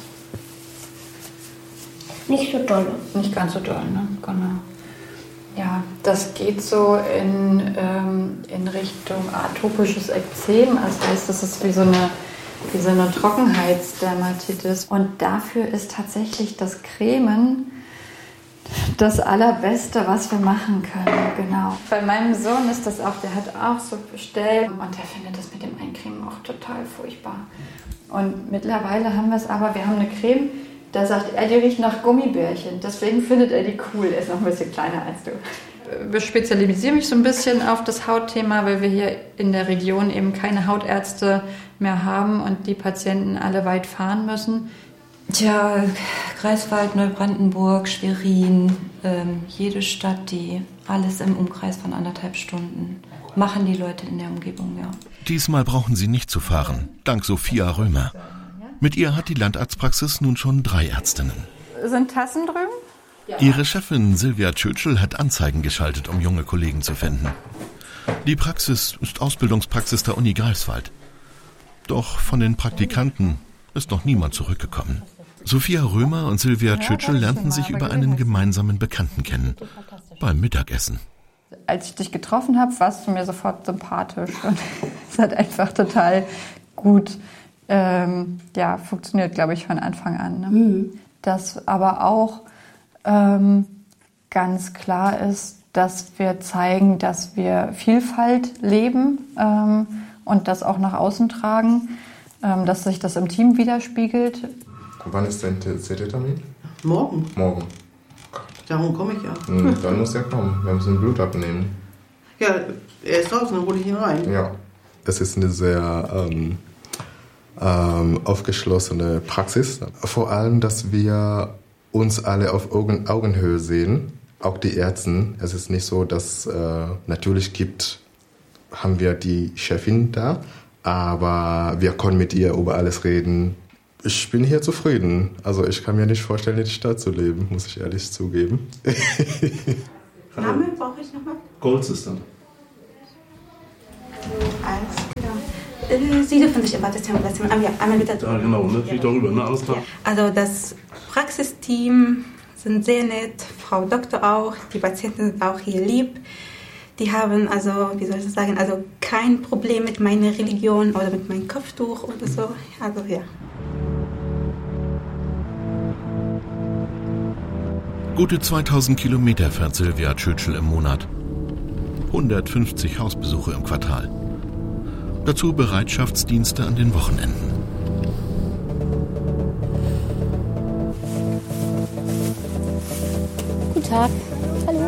Nicht so doll. Nicht ganz so doll, ne? Genau. Ja, das geht so in Richtung atopisches Ekzem. Das heißt, das ist wie so eine Trockenheitsdermatitis. Und dafür ist tatsächlich das Cremen das Allerbeste, was wir machen können. Genau. Bei meinem Sohn ist das auch, der hat auch so bestellt und der findet das mit dem Eincremen auch total furchtbar. Und mittlerweile haben wir es aber, wir haben eine Creme, da sagt er, die riecht nach Gummibärchen. Deswegen findet er die cool. Er ist noch ein bisschen kleiner als du. Ich spezialisiere mich so ein bisschen auf das Hautthema, weil wir hier in der Region eben keine Hautärzte mehr haben und die Patienten alle weit fahren müssen. Tja, Greifswald, Neubrandenburg, Schwerin, jede Stadt, die alles im Umkreis von 1,5 Stunden machen die Leute in der Umgebung, ja. Diesmal brauchen sie nicht zu fahren, dank Sophia Römer. Mit ihr hat die Landarztpraxis nun schon 3 Ärztinnen. Sind Tassen drüben? Ja. Ihre Chefin Sylvia Churchill hat Anzeigen geschaltet, um junge Kollegen zu finden. Die Praxis ist Ausbildungspraxis der Uni Greifswald. Doch von den Praktikanten ist noch niemand zurückgekommen. Sophia Römer und Sylvia Churchill lernten sich über einen gemeinsamen Bekannten kennen. Beim Mittagessen. Als ich dich getroffen habe, warst du mir sofort sympathisch. Und es hat einfach total gut funktioniert, glaube ich, von Anfang an. Ne? Das aber auch ganz klar ist, dass wir zeigen, dass wir Vielfalt leben und das auch nach außen tragen, dass sich das im Team widerspiegelt. Wann ist dein CT-Termin? Morgen. Morgen. Darum komme ich ja. Dann muss er kommen. Wir müssen Blut abnehmen. Ja, er ist draußen, dann hole ich ihn rein. Ja, das ist eine sehr aufgeschlossene Praxis. Vor allem, dass wir uns alle auf Augenhöhe sehen. auch die Ärzte. Es ist nicht so, dass natürlich haben wir die Chefin da, aber wir können mit ihr über alles reden. Ich bin hier zufrieden. Also ich kann mir nicht vorstellen, in der Stadt zu leben, muss ich ehrlich zugeben. Name brauche ich nochmal? Gold System. Sie dürfen sich aber das einmal bitte. Ja, genau, ne? Geht darüber, ne? Alles klar. Also das Praxisteam sind sehr nett, Frau Doktor auch, die Patienten sind auch hier lieb. Die haben also, wie soll ich das sagen, also kein Problem mit meiner Religion oder mit meinem Kopftuch oder so. Also ja. Gute 2000 Kilometer fährt Sylvia Churchill im Monat. 150 Hausbesuche im Quartal. Dazu Bereitschaftsdienste an den Wochenenden. Guten Tag. Hallo.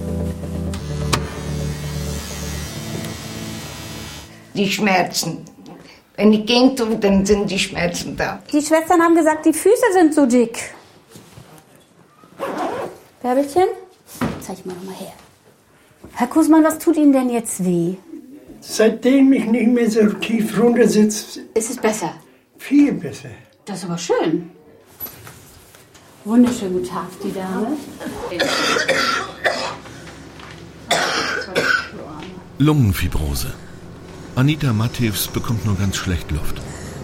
Die Schmerzen. Wenn ich gehen tue, dann sind die Schmerzen da. Die Schwestern haben gesagt, die Füße sind so dick. Bärbelchen, zeig mal nochmal her. Herr Kussmann, was tut Ihnen denn jetzt weh? Seitdem ich nicht mehr so tief runter sitze, ist es besser? Viel besser. Das ist aber schön. Wunderschönen guten Tag, die Dame. Lungenfibrose. Anita Matthews bekommt nur ganz schlecht Luft.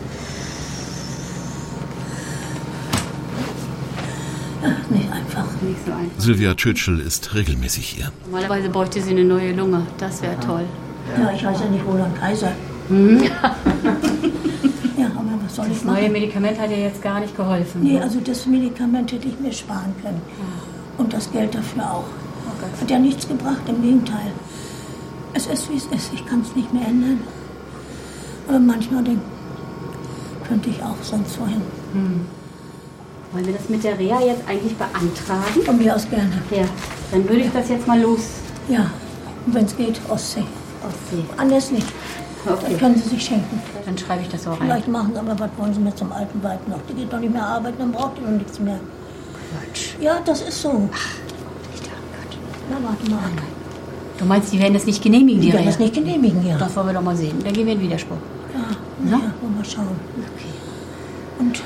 Nicht einfach. Nicht so einfach. Sylvia Churchill ist regelmäßig hier. Normalerweise bräuchte sie eine neue Lunge. Das wäre toll. Ja, ich heiße ja nicht Roland Kaiser. Ja, aber was soll ich das machen? neue Medikament hat ja jetzt gar nicht geholfen. Nee, also das Medikament hätte ich mir sparen können. Und das Geld dafür auch. Hat ja nichts gebracht, im Gegenteil. Es ist, wie es ist. Ich kann es nicht mehr ändern. Aber manchmal könnte ich auch sonst wohin. Wollen wir das mit der Reha jetzt eigentlich beantragen? Von mir aus gerne. Ja, dann würde ich das jetzt mal los. Ja, und wenn es geht, Ostsee. Ostsee. Anders nicht. Okay. Das können Sie sich schenken. Dann schreibe ich das auch rein. Vielleicht machen Sie aber, was wollen Sie mit zum alten Weib noch? Die geht doch nicht mehr arbeiten, dann braucht ihr doch nichts mehr. Quatsch. Ja, das ist so. Na, warte mal an. Du meinst, die werden das nicht genehmigen, Die werden das nicht genehmigen, ja. Das wollen wir doch mal sehen. Dann gehen wir in Widerspruch. Ja, wollen wir mal schauen. Okay. Und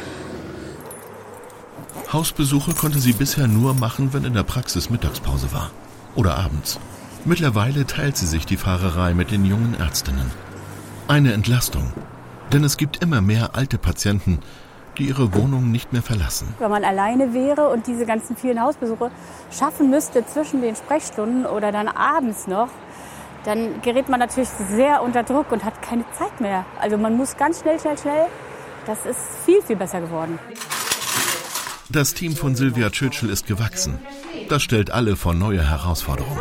Hausbesuche konnte sie bisher nur machen, wenn in der Praxis Mittagspause war. Oder abends. Mittlerweile teilt sie sich die Fahrerei mit den jungen Ärztinnen. Eine Entlastung. Denn es gibt immer mehr alte Patienten, die ihre Wohnung nicht mehr verlassen. Wenn man alleine wäre und diese ganzen vielen Hausbesuche schaffen müsste zwischen den Sprechstunden oder dann abends noch, dann gerät man natürlich sehr unter Druck und hat keine Zeit mehr. Also man muss ganz schnell. Das ist viel, viel besser geworden. Das Team von Sylvia Churchill ist gewachsen. Das stellt alle vor neue Herausforderungen.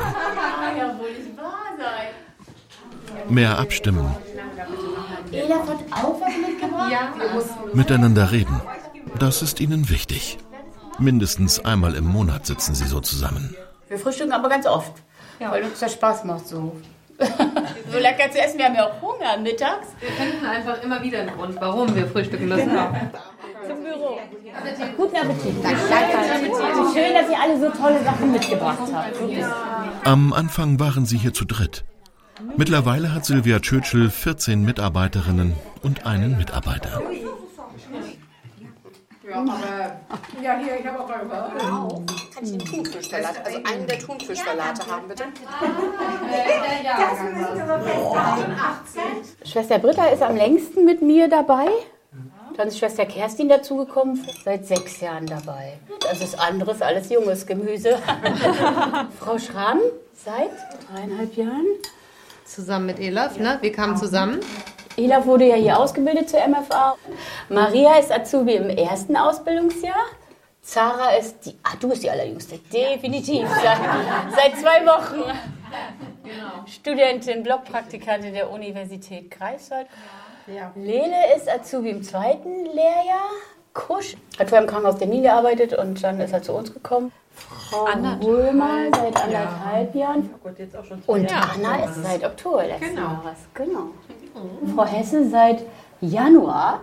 Mehr abstimmen. Ela hat auch was mitgebracht? Ja. Miteinander reden. Das ist ihnen wichtig. Mindestens einmal im Monat sitzen sie so zusammen. Wir frühstücken aber ganz oft, weil uns das Spaß macht so. So lecker zu essen, wir haben ja auch Hunger mittags. Wir finden einfach immer wieder einen Grund, warum wir frühstücken müssen. Genau. Zum Büro. Guten Appetit. Schön, dass ihr alle so tolle Sachen mitgebracht habt. Am Anfang waren sie hier zu dritt. Mittlerweile hat Sylvia Churchill 14 Mitarbeiterinnen und einen Mitarbeiter. Ja, aber ja, hier, ich habe auch mal Kann ich den Thunfischsalat, also einen der Thunfischsalate haben, bitte? Das müssen wir festhalten. Schwester Britta ist am längsten mit mir dabei. Dann ist Schwester Kerstin dazugekommen, seit 6 Jahren dabei. Das ist anderes, alles junges Gemüse. Frau Schramm seit 3,5 Jahren. Zusammen mit Elaf, ne? Wir kamen zusammen. Elaf wurde ja hier ausgebildet zur MFA. Maria ist Azubi im 1. Ausbildungsjahr. Zara ist du bist die Allerjüngste. Definitiv. Seit 2 Wochen. Genau. Studentin, Blockpraktikantin der Universität Greifswald. Ja. Lele ist Azubi im 2. Lehrjahr. Kusch hat vorher im Krankenhaus der Mine gearbeitet und dann ist er zu uns gekommen. Frau Römer seit 1,5 Jahren. Und Anna ist seit Oktober letzten Jahres. Genau. Frau Hesse seit Januar.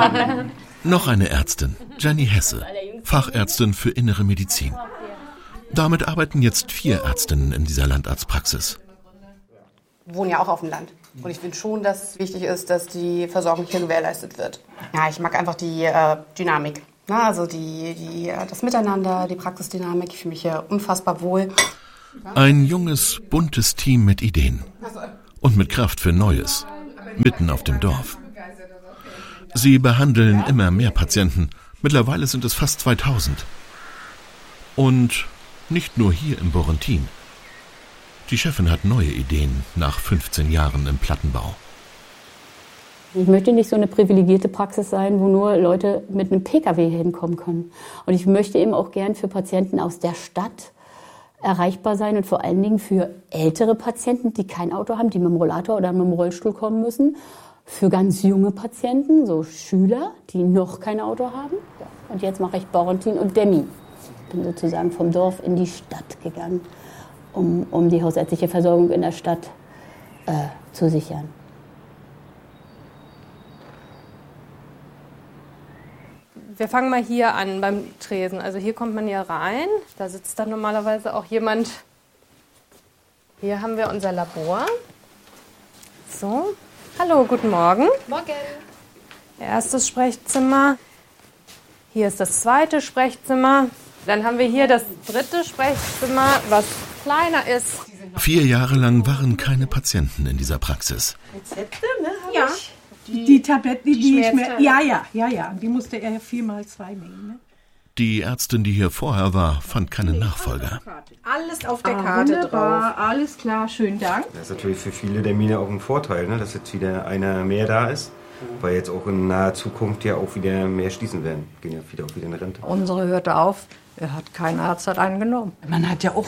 Noch eine Ärztin, Jenny Hesse, Fachärztin für Innere Medizin. Damit arbeiten jetzt 4 Ärztinnen in dieser Landarztpraxis. Wir wohnen ja auch auf dem Land. Und ich finde schon, dass es wichtig ist, dass die Versorgung hier gewährleistet wird. Ja, ich mag einfach die Dynamik. Na, also das Miteinander, die Praxisdynamik. Ich fühle mich hier unfassbar wohl. Ein junges, buntes Team mit Ideen. Und mit Kraft für Neues. Mitten auf dem Dorf. Sie behandeln immer mehr Patienten. Mittlerweile sind es fast 2000. Und nicht nur hier im Borrentin. Die Chefin hat neue Ideen nach 15 Jahren im Plattenbau. Ich möchte nicht so eine privilegierte Praxis sein, wo nur Leute mit einem Pkw hinkommen können. Und ich möchte eben auch gern für Patienten aus der Stadt erreichbar sein und vor allen Dingen für ältere Patienten, die kein Auto haben, die mit dem Rollator oder mit dem Rollstuhl kommen müssen. Für ganz junge Patienten, so Schüler, die noch kein Auto haben. Ja. Und jetzt mache ich Borrentin und Demmin. Ich bin sozusagen vom Dorf in die Stadt gegangen, um die hausärztliche Versorgung in der Stadt zu sichern. Wir fangen mal hier an beim Tresen. Also hier kommt man ja rein. Da sitzt dann normalerweise auch jemand. Hier haben wir unser Labor. So. Hallo, guten Morgen. Morgen. Erstes Sprechzimmer. Hier ist das zweite Sprechzimmer. Dann haben wir hier das dritte Sprechzimmer, was kleiner ist. 4 Jahre lang waren keine Patienten in dieser Praxis. Rezepte, ne? Ja. Die Tabletten, die ich mir... Ja. Die musste er 4x2 nehmen, ne? Die Ärztin, die hier vorher war, fand keinen Nachfolger. Alles auf der Karte drauf. Alles klar, schönen Dank. Das ist natürlich für viele Termine auch ein Vorteil, ne? Dass jetzt wieder einer mehr da ist. Weil jetzt auch in naher Zukunft ja auch wieder mehr schließen werden. Gehen ja viele auch wieder in Rente. Unsere hörte auf. Kein Arzt hat einen genommen. Man hat ja auch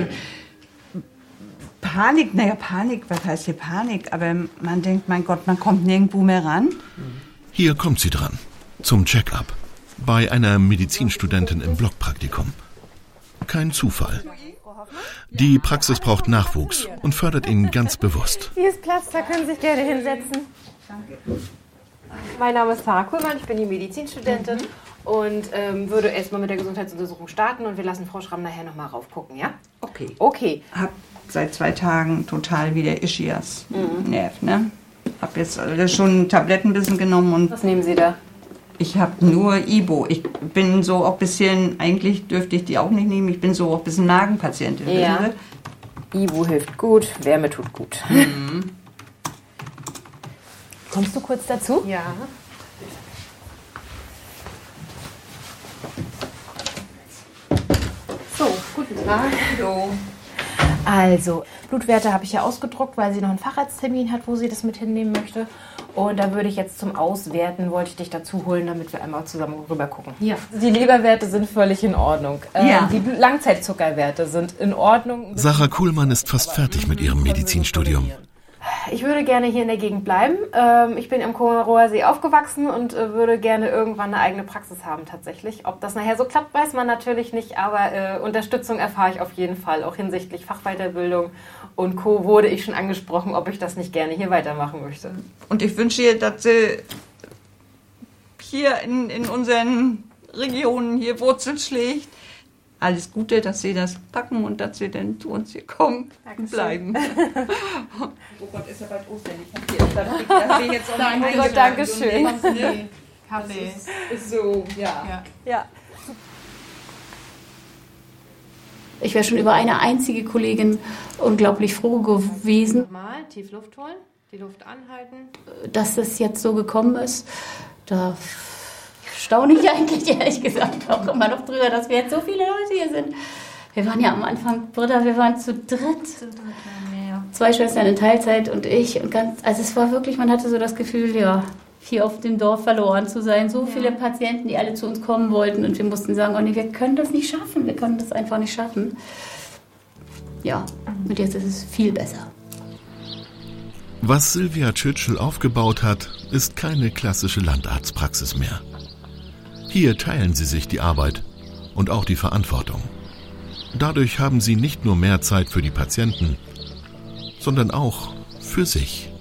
Panik. Naja, Panik, was heißt hier Panik? Aber man denkt, mein Gott, man kommt nirgendwo mehr ran. Hier kommt sie dran. Zum Check-up. Bei einer Medizinstudentin im Blockpraktikum. Kein Zufall. Die Praxis braucht Nachwuchs und fördert ihn ganz bewusst. Hier ist Platz, da können Sie sich gerne hinsetzen. Danke. Mein Name ist Sarah Kuhlmann, ich bin die Medizinstudentin und würde erstmal mit der Gesundheitsuntersuchung starten und wir lassen Frau Schramm nachher nochmal raufgucken, ja? Okay. Hab seit 2 Tagen total wieder Ischias-Nerv, ne? Hab jetzt schon Tabletten ein bisschen genommen und... Was nehmen Sie da? Ich habe nur Ibo. Ich bin so auch ein bisschen, eigentlich dürfte ich die auch nicht nehmen, ich bin so auch ein bisschen Magenpatientin. Ja. Ibo hilft gut, Wärme tut gut. Kommst du kurz dazu? Ja. So, guten Tag. Hallo. Also, Blutwerte habe ich ja ausgedruckt, weil sie noch einen Facharzttermin hat, wo sie das mit hinnehmen möchte. Und da würde ich jetzt zum Auswerten, wollte ich dich dazu holen, damit wir einmal zusammen rüber gucken. Ja. Die Leberwerte sind völlig in Ordnung. Die Langzeitzuckerwerte sind in Ordnung. Sarah Kuhlmann ist fast fertig mit ihrem Medizinstudium. Ich würde gerne hier in der Gegend bleiben. Ich bin am Komarower See aufgewachsen und würde gerne irgendwann eine eigene Praxis haben tatsächlich. Ob das nachher so klappt, weiß man natürlich nicht, aber Unterstützung erfahre ich auf jeden Fall, auch hinsichtlich Fachweiterbildung und Co. wurde ich schon angesprochen, ob ich das nicht gerne hier weitermachen möchte. Und ich wünsche ihr, dass sie hier in unseren Regionen hier Wurzeln schlägt. Alles Gute, dass Sie das packen und dass Sie dann zu uns hier kommen und bleiben. Oh Gott, ist ja bald Ostern. Ich hab jetzt auch Danke, oh Gott, danke schön. Kaffee. Ist so, ja. Ich wäre schon über eine einzige Kollegin unglaublich froh gewesen. Nochmal, tief Luft holen, die Luft anhalten. Dass es jetzt so gekommen ist, da staune ich eigentlich ehrlich gesagt auch immer noch drüber, dass wir jetzt so viele Leute hier sind. Wir waren ja am Anfang, Britta, wir waren zu dritt. 2 Schwestern in Teilzeit und ich. Also es war wirklich, man hatte so das Gefühl, ja, hier auf dem Dorf verloren zu sein. So viele Patienten, die alle zu uns kommen wollten und wir mussten sagen, oh nee, wir können das nicht schaffen. Wir können das einfach nicht schaffen. Ja, und jetzt ist es viel besser. Was Sylvia Churchill aufgebaut hat, ist keine klassische Landarztpraxis mehr. Hier teilen sie sich die Arbeit und auch die Verantwortung. Dadurch haben sie nicht nur mehr Zeit für die Patienten, sondern auch für sich.